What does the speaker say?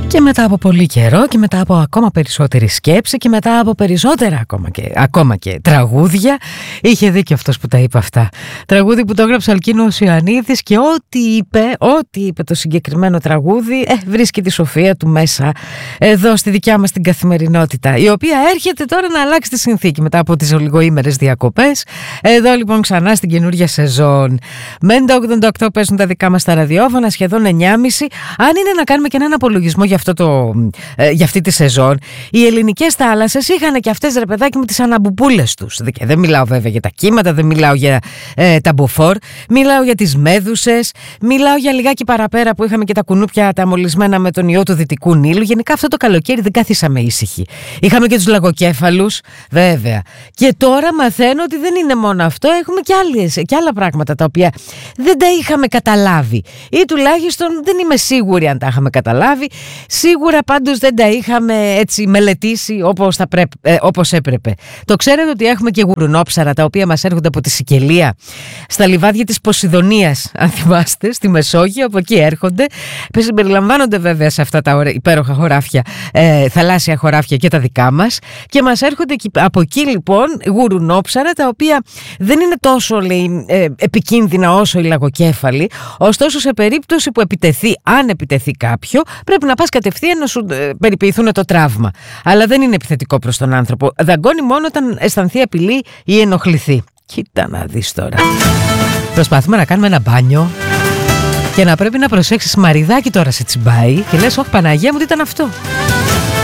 Και μετά από πολύ καιρό και μετά από ακόμα περισσότερη σκέψη και μετά από περισσότερα ακόμα και τραγούδια, είχε δίκιο αυτός που τα είπε αυτά. Τραγούδι που το έγραψε ο Αλκίνος Ιωαννίδης και ό,τι είπε το συγκεκριμένο τραγούδι βρίσκει τη σοφία του μέσα εδώ στη δικιά μας την καθημερινότητα, η οποία έρχεται τώρα να αλλάξει τη συνθήκη μετά από τις ολιγοήμερες διακοπές. Εδώ λοιπόν ξανά στην καινούργια σεζόν. Με 88 παίζουν τα δικά μας τα ραδιόφωνα, σχεδόν 9.30. Αν είναι να κάνουμε και έναν απολογισμό για αυτή τη σεζόν, οι ελληνικές θάλασσες είχαν και αυτές, ρε παιδάκι μου, τις αναμπουπούλες τους. Δεν μιλάω βέβαια για τα κύματα, δεν μιλάω για τα μποφόρ, μιλάω για τις μέδουσες, μιλάω για λιγάκι παραπέρα που είχαμε και τα κουνούπια τα μολυσμένα με τον ιό του Δυτικού Νείλου. Γενικά αυτό το καλοκαίρι δεν καθίσαμε ήσυχοι. Είχαμε και τους λαγοκέφαλους, βέβαια. Και τώρα μαθαίνω ότι δεν είναι μόνο αυτό, έχουμε και άλλα πράγματα τα οποία δεν τα είχαμε καταλάβει. Ή τουλάχιστον δεν είμαι σίγουρη αν τα είχαμε καταλάβει. Σίγουρα πάντως δεν τα είχαμε έτσι μελετήσει όπως έπρεπε. Το ξέρετε ότι έχουμε και γουρουνόψαρα τα οποία μας έρχονται από τη Σικελία, στα λιβάδια της Ποσειδονίας, αν θυμάστε, στη Μεσόγειο, από εκεί έρχονται. Περιλαμβάνονται βέβαια σε αυτά τα υπέροχα χωράφια, θαλάσσια χωράφια και τα δικά μας, και μας έρχονται από εκεί λοιπόν γουρουνόψαρα τα οποία δεν είναι τόσο επικίνδυνα όσο οι λαγοκέφαλοι. Ωστόσο, σε περίπτωση που αν επιτεθεί κάποιο, πρέπει να πας κατευθείαν να σου περιποιηθούν το τραύμα. Αλλά δεν είναι επιθετικό προς τον άνθρωπο. Δαγκώνει μόνο όταν αισθανθεί απειλή ή ενοχληθεί. Κοίτα να δεις τώρα. Προσπαθούμε να κάνουμε ένα μπάνιο και να πρέπει να προσέξεις μαριδάκι τώρα σε τσιμπάει και λες, όχι Παναγία μου, τι ήταν αυτό.